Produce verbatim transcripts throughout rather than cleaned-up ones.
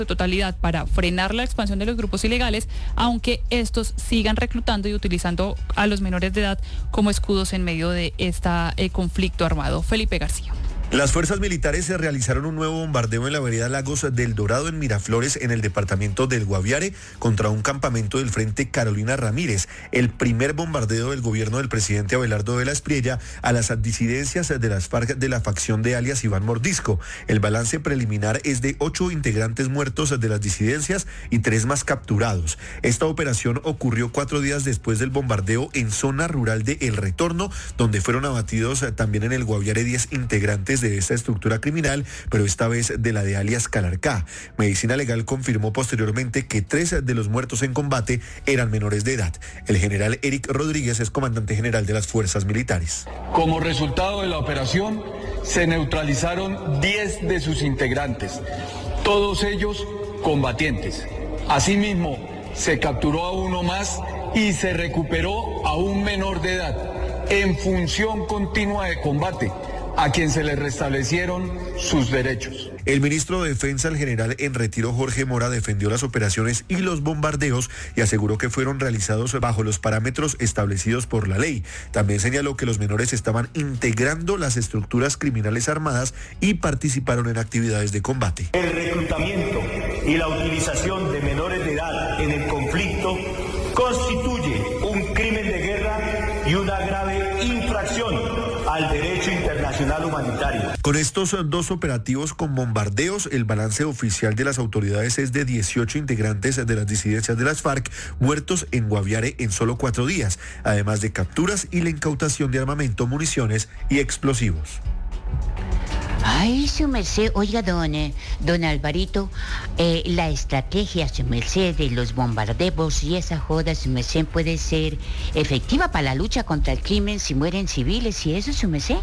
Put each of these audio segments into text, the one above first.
de totalidad para frenar la expansión de los grupos ilegales, aunque estos sigan reclutando y utilizando a los menores de edad como escudos en medio de este eh, conflicto armado. Felipe García. Las fuerzas militares se realizaron un nuevo bombardeo en la vereda Lagos del Dorado en Miraflores, en el departamento del Guaviare, contra un campamento del Frente Carolina Ramírez, el primer bombardeo del gobierno del presidente Abelardo de la Espriella a las disidencias de las FARC de la facción de alias Iván Mordisco. El balance preliminar es de ocho integrantes muertos de las disidencias y tres más capturados. Esta operación ocurrió cuatro días después del bombardeo en zona rural de El Retorno, donde fueron abatidos también en el Guaviare diez integrantes de esta estructura criminal, pero esta vez de la de alias Calarcá. Medicina Legal confirmó posteriormente que tres de los muertos en combate eran menores de edad. El general Eric Rodríguez es comandante general de las fuerzas militares. Como resultado de la operación, se neutralizaron diez de sus integrantes, todos ellos combatientes. Asimismo, se capturó a uno más y se recuperó a un menor de edad en función continua de combate, a quien se le restablecieron sus derechos. El ministro de Defensa, el general en retiro Jorge Mora, defendió las operaciones y los bombardeos y aseguró que fueron realizados bajo los parámetros establecidos por la ley. También señaló que los menores estaban integrando las estructuras criminales armadas y participaron en actividades de combate. El reclutamiento y la utilización de menores de edad en el conflicto constituye un crimen de guerra y una grave infracción al derecho internacional humanitario. Con estos dos operativos con bombardeos, el balance oficial de las autoridades es de dieciocho integrantes de las disidencias de las FARC muertos en Guaviare en solo cuatro días, además de capturas y la incautación de armamento, municiones y explosivos. Ay, su merced, oiga, don, eh, don Alvarito, eh, la estrategia, su merced, de los bombardeos y esa joda, su merced, puede ser efectiva para la lucha contra el crimen si mueren civiles y eso, su merced.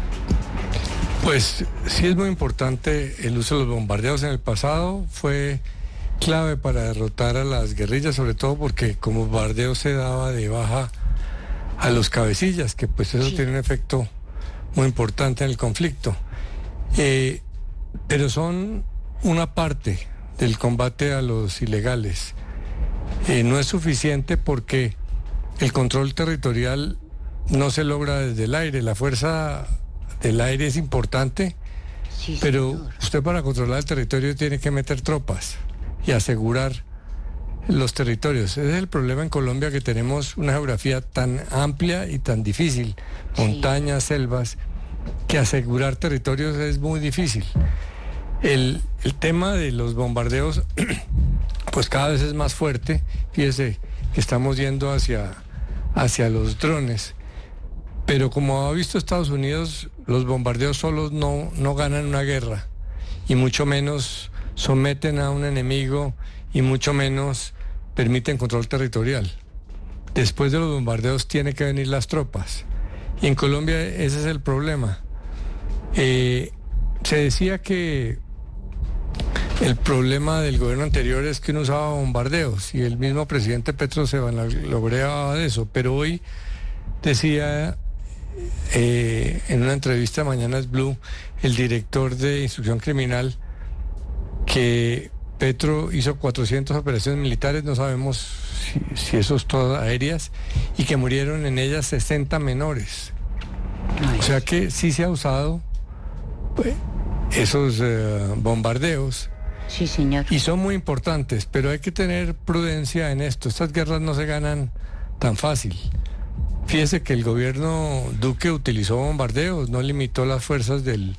Pues sí es muy importante el uso de los bombardeos. En el pasado fue clave para derrotar a las guerrillas, sobre todo porque como bombardeo se daba de baja a los cabecillas, que pues eso sí tiene un efecto muy importante en el conflicto. Eh, pero son una parte del combate a los ilegales. Eh, no es suficiente porque el control territorial no se logra desde el aire. La fuerza del aire es importante, sí, pero señor, usted para controlar el territorio tiene que meter tropas y asegurar los territorios. Ese es el problema en Colombia, que tenemos una geografía tan amplia y tan difícil, montañas, sí, selvas, que asegurar territorios es muy difícil. El, el tema de los bombardeos pues cada vez es más fuerte. Fíjese que estamos yendo hacia, hacia los drones, pero como ha visto Estados Unidos, los bombardeos solos no, no ganan una guerra, y mucho menos someten a un enemigo, y mucho menos permiten control territorial. Después de los bombardeos tienen que venir las tropas. Y en Colombia ese es el problema. Eh, se decía que el problema del gobierno anterior es que no usaba bombardeos, y el mismo presidente Petro se vanagloriaba de eso, pero hoy decía eh, en una entrevista a Mañanas Blue el director de Instrucción Criminal que Petro hizo cuatrocientas operaciones militares, no sabemos si, si eso es todas aéreas, y que murieron en ellas sesenta menores. O sea que sí se ha usado pues, esos uh, bombardeos. Sí, señor. Y son muy importantes, pero hay que tener prudencia en esto. Estas guerras no se ganan tan fácil. Fíjese que el gobierno Duque utilizó bombardeos, no limitó las fuerzas del,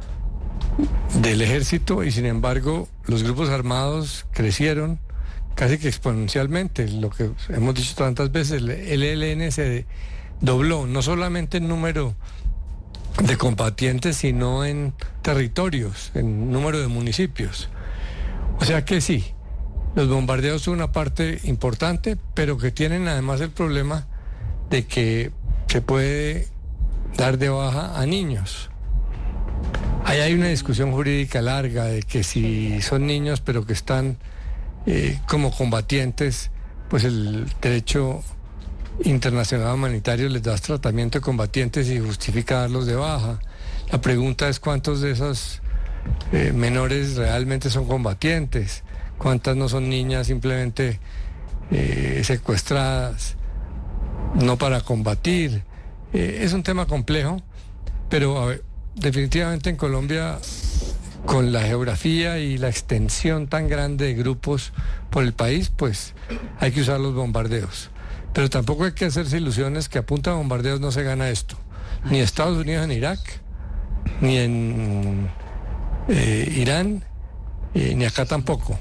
del ejército, y sin embargo los grupos armados crecieron casi que exponencialmente. Lo que hemos dicho tantas veces, el E L N se dobló, no solamente en número de combatientes, sino en territorios, en número de municipios. O sea que sí, los bombardeos son una parte importante, pero que tienen además el problema de que se puede dar de baja a niños. Ahí hay una discusión jurídica larga de que si son niños pero que están eh, como combatientes, pues el derecho internacional humanitario les da tratamiento de combatientes y justifica darlos de baja. La pregunta es cuántos de esos eh, menores realmente son combatientes, cuántas no son niñas simplemente eh, secuestradas, no para combatir. Eh, es un tema complejo, pero a ver, definitivamente en Colombia, con la geografía y la extensión tan grande de grupos por el país, pues hay que usar los bombardeos. Pero tampoco hay que hacerse ilusiones que a punta de bombardeos no se gana esto. Ni Estados Unidos en Irak, ni en eh, Irán, eh, ni acá tampoco.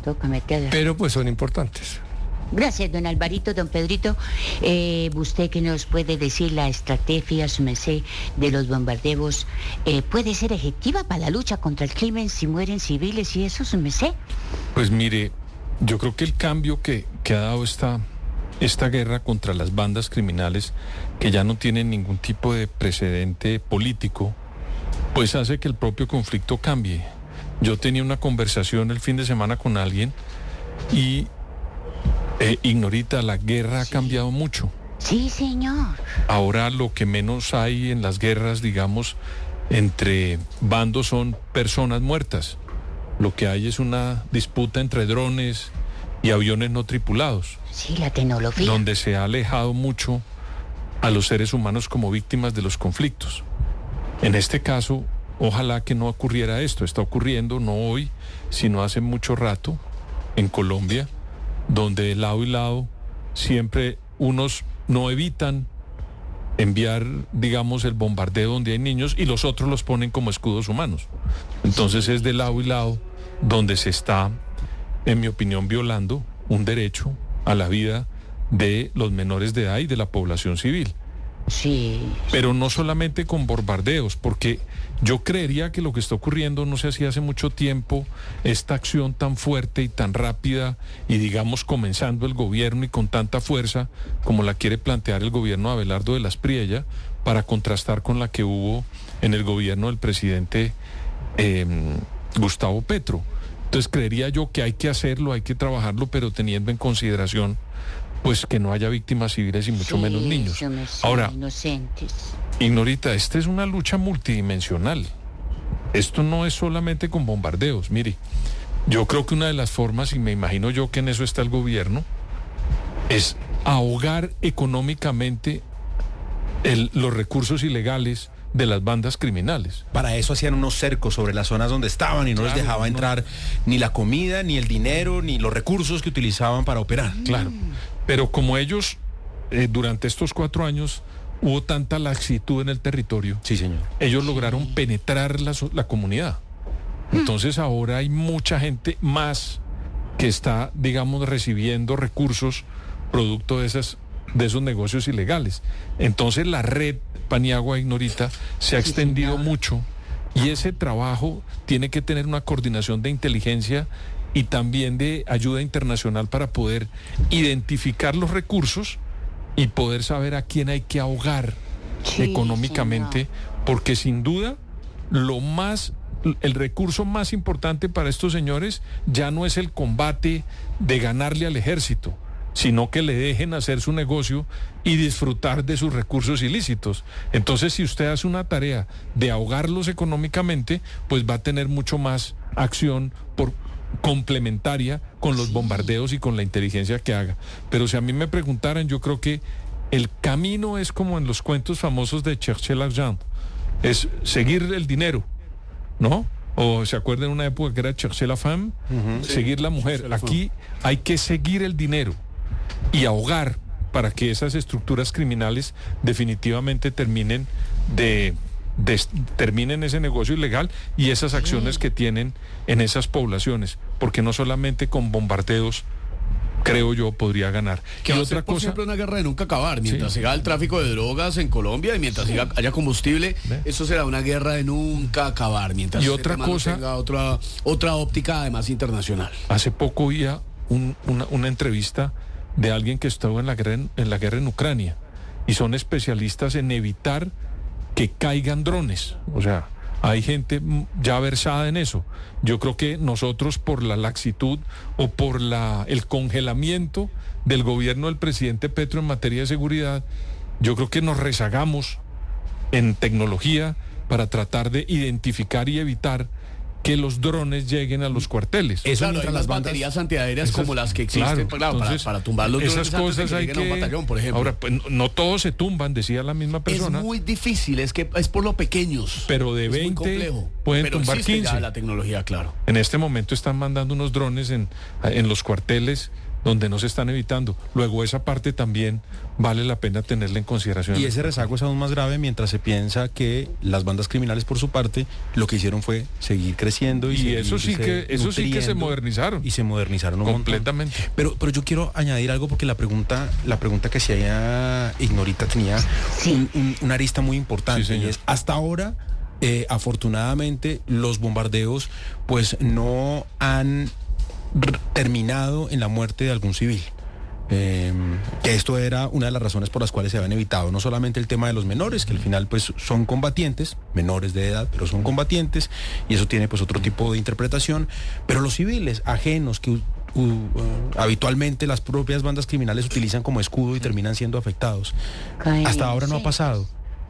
Pero pues son importantes. Gracias, don Alvarito, don Pedrito. Eh, usted que nos puede decir la estrategia, su merced, de los bombardeos, eh, ¿puede ser efectiva para la lucha contra el crimen si mueren civiles y eso, su merced? Pues mire, yo creo que el cambio que, que ha dado esta, esta guerra contra las bandas criminales, que ya no tienen ningún tipo de precedente político, pues hace que el propio conflicto cambie. Yo tenía una conversación el fin de semana con alguien y... Eh, Ignorita, la guerra sí. ha cambiado mucho. Sí, señor. Ahora lo que menos hay en las guerras, digamos, entre bandos son personas muertas. Lo que hay es una disputa entre drones y aviones no tripulados. Sí, la tecnología. Donde se ha alejado mucho a los seres humanos como víctimas de los conflictos. En este caso, ojalá que no ocurriera esto. Está ocurriendo no hoy, sino hace mucho rato en Colombia, donde de lado y lado siempre unos no evitan enviar, digamos, el bombardeo donde hay niños y los otros los ponen como escudos humanos. Entonces es de lado y lado donde se está, en mi opinión, violando un derecho a la vida de los menores de edad y de la población civil. Sí. Pero no solamente con bombardeos, porque yo creería que lo que está ocurriendo, no sé si hace mucho tiempo, esta acción tan fuerte y tan rápida, y digamos comenzando el gobierno y con tanta fuerza como la quiere plantear el gobierno de Abelardo de la Espriella, para contrastar con la que hubo en el gobierno del presidente eh, Gustavo Petro. Entonces creería yo que hay que hacerlo, hay que trabajarlo, pero teniendo en consideración pues que no haya víctimas civiles y mucho sí, menos niños. Ahora, inocentes. Ignorita, esta es una lucha multidimensional. Esto no es solamente con bombardeos. Mire, yo creo que una de las formas, y me imagino yo que en eso está el gobierno, es ahogar económicamente el, los recursos ilegales de las bandas criminales. Para eso hacían unos cercos sobre las zonas donde estaban y no claro, les dejaba no. entrar ni la comida, ni el dinero, ni los recursos que utilizaban para operar. Claro, pero como ellos eh, durante estos cuatro años hubo tanta laxitud en el territorio, sí, señor. ellos lograron penetrar la, la comunidad. Entonces ahora hay mucha gente más que está, digamos, recibiendo recursos producto de esas de esos negocios ilegales. Entonces la red Paniagua Ignorita se ha extendido sí, mucho y ese trabajo tiene que tener una coordinación de inteligencia y también de ayuda internacional para poder identificar los recursos y poder saber a quién hay que ahogar sí, económicamente, señor. Porque sin duda lo más el recurso más importante para estos señores ya no es el combate de ganarle al ejército, sino que le dejen hacer su negocio y disfrutar de sus recursos ilícitos. Entonces, si usted hace una tarea de ahogarlos económicamente, pues va a tener mucho más acción por complementaria con los bombardeos y con la inteligencia que haga. Pero si a mí me preguntaran, yo creo que el camino es como en los cuentos famosos de Cherchez l'Argent, es seguir el dinero, ¿no? O se acuerdan en una época que era Cherchez la femme, uh-huh. seguir sí, la mujer. Aquí hay que seguir el dinero y ahogar para que esas estructuras criminales definitivamente terminen de, de terminen ese negocio ilegal y esas acciones sí. que tienen en esas poblaciones, porque no solamente con bombardeos creo yo podría ganar. Que va a ser, por ejemplo, una guerra de nunca acabar. Mientras sí. siga el tráfico de drogas en Colombia y mientras sí. siga, haya combustible, ¿ve? Eso será una guerra de nunca acabar. Mientras y otra cosa, no tenga otra, otra óptica además internacional. Hace poco oía un, una, una entrevista de alguien que estuvo en la guerra en, en la guerra en Ucrania y son especialistas en evitar que caigan drones. O sea, hay gente ya versada en eso. Yo creo que nosotros, por la laxitud o por la, el congelamiento del gobierno del presidente Petro en materia de seguridad, yo creo que nos rezagamos en tecnología para tratar de identificar y evitar que los drones lleguen a los cuarteles. Eso claro, hay las baterías antiaéreas esas, como las que existen claro, claro, entonces, para, para tumbar los drones. Esas cosas hay que, que... batallón, por ejemplo. Ahora, pues, no, no todos se tumban, decía la misma persona. Es muy difícil, es que es por lo pequeños. Pero de veinte pueden pero tumbar quince. Ya la tecnología, claro. En este momento están mandando unos drones en, en los cuarteles donde no se están evitando. Luego esa parte también vale la pena tenerla en consideración. Y ese rezago es aún más grave mientras se piensa que las bandas criminales por su parte lo que hicieron fue seguir creciendo y, y eso sí que eso sí que se modernizaron y se modernizaron un completamente. Montón. Pero pero yo quiero añadir algo porque la pregunta la pregunta que hacía Ignorita tenía un, un, una arista muy importante sí, y es hasta ahora eh, afortunadamente los bombardeos pues no han terminado en la muerte de algún civil. Eh, que esto era una de las razones por las cuales se habían evitado no solamente el tema de los menores, que al final pues son combatientes, menores de edad, pero son combatientes, y eso tiene pues otro tipo de interpretación, pero los civiles ajenos que uh, uh, habitualmente las propias bandas criminales utilizan como escudo y terminan siendo afectados. Hasta ahora no ha pasado.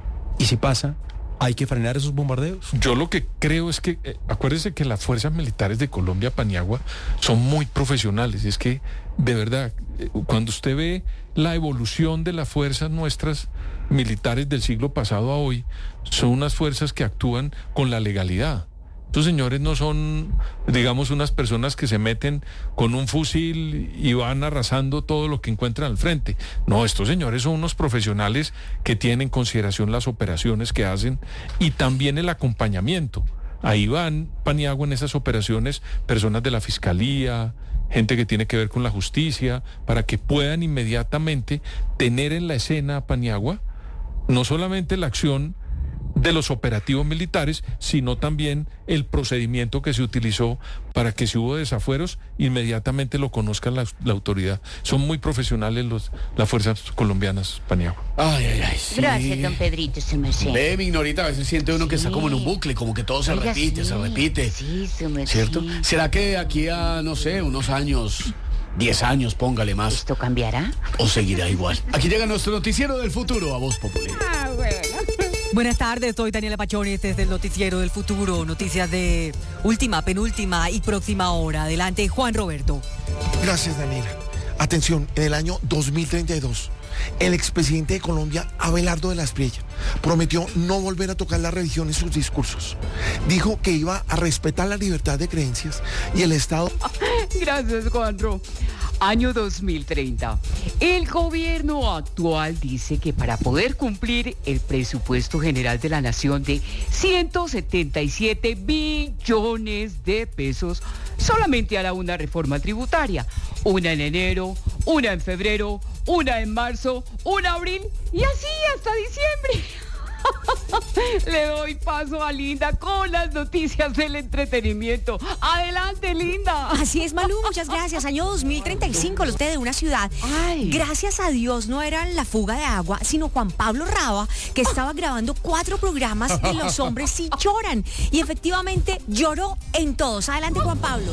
Y si pasa, ¿hay que frenar esos bombardeos? Yo lo que creo es que, eh, acuérdese que las fuerzas militares de Colombia, Paniagua, son muy profesionales. Es que, de verdad, eh, cuando usted ve la evolución de las fuerzas nuestras militares del siglo pasado a hoy, son unas fuerzas que actúan con la legalidad. Estos señores no son, digamos, unas personas que se meten con un fusil y van arrasando todo lo que encuentran al frente. No, estos señores son unos profesionales que tienen en consideración las operaciones que hacen y también el acompañamiento. Ahí van, Paniagua, en esas operaciones, personas de la Fiscalía, gente que tiene que ver con la justicia, para que puedan inmediatamente tener en la escena, Paniagua, no solamente la acción de los operativos militares, sino también el procedimiento que se utilizó para que si hubo desafueros, inmediatamente lo conozca la, la autoridad. Son muy profesionales los, las fuerzas colombianas, Paniagua. Ay, ay, ay, sí. Gracias, don Pedrito, se me sé. Ve, mi Ignorita, a veces siente uno sí. que está como en un bucle, como que todo se Oiga, repite, sí. se repite. Sí, se me ¿Cierto? Sí. ¿Será que aquí a, no sé, unos años... diez años, póngale más. ¿Esto cambiará? ¿O seguirá igual? Aquí llega nuestro noticiero del futuro a Voz Popular. Ah, bueno. Buenas tardes, soy Daniela Pachones desde el noticiero del futuro. Noticias de última, penúltima y próxima hora. Adelante, Juan Roberto. Gracias, Daniela. Atención, en el año dos mil treinta y dos, el expresidente de Colombia, Abelardo de la Espriella, prometió no volver a tocar la religión en sus discursos. Dijo que iba a respetar la libertad de creencias y el Estado... Gracias, Juanro. Año dos mil treinta. El gobierno actual dice que para poder cumplir el presupuesto general de la nación de ciento setenta y siete billones de pesos, solamente hará una reforma tributaria. Una en enero, una en febrero, una en marzo, una en abril y así hasta diciembre. Le doy paso a Linda con las noticias del entretenimiento. Adelante, Linda. Así es, Malú, muchas gracias. Año dos mil treinta y cinco, los de una ciudad. Ay. Gracias a Dios no era La Fuga de Agua, sino Juan Pablo Raba, que estaba grabando cuatro programas de Los Hombres Sí Lloran. Y efectivamente lloró en todos. Adelante, Juan Pablo.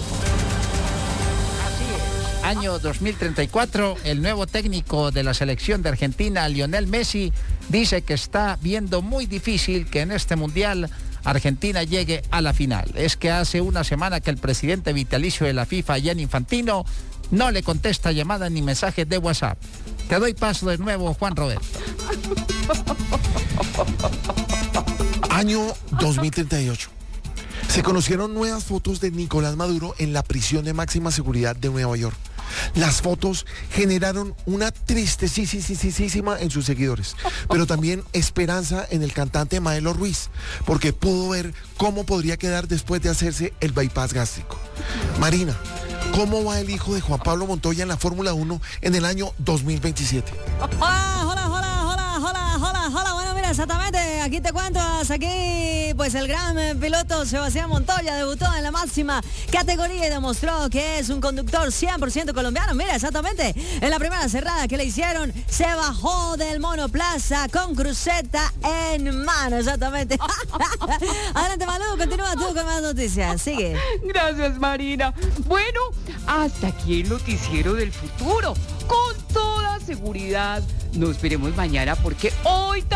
Año dos mil treinta y cuatro, el nuevo técnico de la selección de Argentina, Lionel Messi, dice que está viendo muy difícil que en este mundial Argentina llegue a la final. Es que hace una semana que el presidente vitalicio de la FIFA, Gianni Infantino, no le contesta llamadas ni mensajes de WhatsApp. Te doy paso de nuevo, Juan Roberto. Año dos mil treinta y ocho. Se conocieron nuevas fotos de Nicolás Maduro en la prisión de máxima seguridad de Nueva York. Las fotos generaron una tristezísima en sus seguidores, pero también esperanza en el cantante Maelo Ruiz, porque pudo ver cómo podría quedar después de hacerse el bypass gástrico. Marina, ¿cómo va el hijo de Juan Pablo Montoya en la Fórmula uno en el año dos mil veintisiete? Hola, hola, hola, hola, hola, hola, hola. Bueno, mira, exactamente, aquí te cuento, aquí, pues el gran piloto Sebastián Montoya debutó en la máxima categoría y demostró que es un conductor cien por ciento colombiano. Mira, exactamente, en la primera cerrada que le hicieron, se bajó del monoplaza con cruceta en mano, exactamente. Adelante, Malú, continúa tú con más noticias, sigue. Gracias, Marina. Bueno, hasta aquí el noticiero del futuro. Con toda seguridad, nos veremos mañana porque hoy también